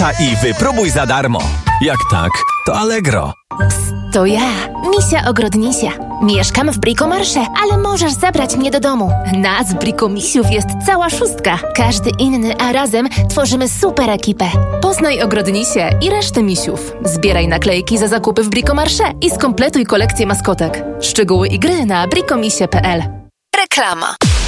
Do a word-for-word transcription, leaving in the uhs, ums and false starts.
i wypróbuj za darmo. Jak tak, to Allegro. Psst, to ja, Misia Ogrodnisia. Mieszkam w Bricomarché, ale możesz zabrać mnie do domu. Nas, Brikomisiów, jest cała szóstka. Każdy inny, a razem tworzymy super ekipę. Poznaj Ogrodnisię i resztę misiów. Zbieraj naklejki za zakupy w Bricomarché i skompletuj kolekcję maskotek. Szczegóły i gry na bricomisie kropka p l. Reklama.